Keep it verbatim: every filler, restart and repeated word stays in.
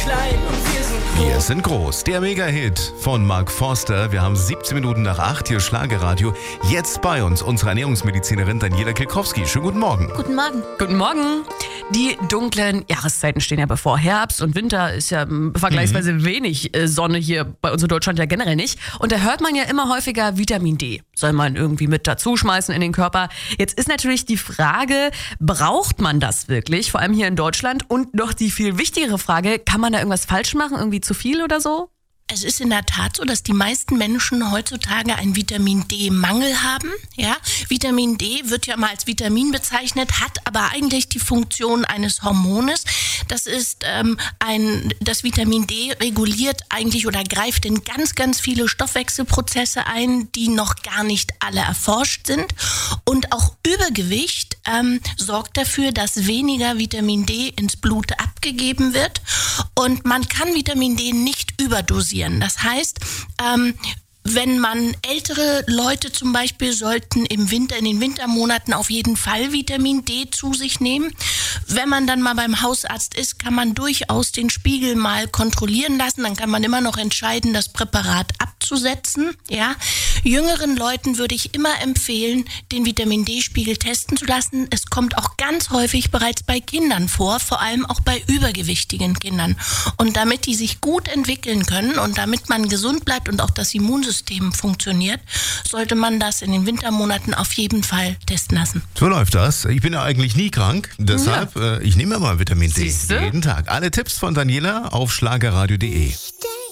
klein und wir sind groß. Wir sind groß. Der Mega-Hit von Mark Forster. Wir haben siebzehn Minuten nach acht hier Schlagerradio. Jetzt bei uns unsere Ernährungsmedizinerin Daniela Kilkowski. Schönen guten Morgen. Guten Morgen. Guten Morgen. Die dunklen Jahreszeiten stehen ja bevor. Herbst und Winter ist ja m, vergleichsweise mhm. wenig äh, Sonne hier bei uns in Deutschland ja generell nicht. Und da hört man ja immer häufiger Vitamin D. Soll man irgendwie mit dazu schmeißen in den Körper. Jetzt ist natürlich die Frage, braucht man das wirklich? Vor allem hier in Deutschland. Und noch die viel wichtigere Frage, kann man da irgendwas falsch machen? Irgendwie zu viel oder so? Es ist in der Tat so, dass die meisten Menschen heutzutage einen Vitamin-D-Mangel haben. Ja, Vitamin D wird ja mal als Vitamin bezeichnet, hat aber eigentlich die Funktion eines Hormones. Das ist ähm, ein, das Vitamin D reguliert eigentlich oder greift in ganz, ganz viele Stoffwechselprozesse ein, die noch gar nicht alle erforscht sind. Und auch Übergewicht ähm, sorgt dafür, dass weniger Vitamin D ins Blut abgegeben wird. Und man kann Vitamin D nicht überdosieren. Das heißt, ähm, wenn man ältere Leute zum Beispiel sollten im Winter, in den Wintermonaten auf jeden Fall Vitamin D zu sich nehmen. Wenn man dann mal beim Hausarzt ist, kann man durchaus den Spiegel mal kontrollieren lassen. Dann kann man immer noch entscheiden, das Präparat abzusetzen. Ja. Jüngeren Leuten würde ich immer empfehlen, den Vitamin D-Spiegel testen zu lassen. Es kommt auch ganz häufig bereits bei Kindern vor, vor allem auch bei übergewichtigen Kindern. Und damit die sich gut entwickeln können und damit man gesund bleibt und auch das Immunsystem funktioniert, sollte man das in den Wintermonaten auf jeden Fall testen lassen. So läuft das. Ich bin ja eigentlich nie krank, deshalb ja. äh, ich nehme immer Vitamin D Siehste? jeden Tag. Alle Tipps von Daniela auf schlagerradio punkt de.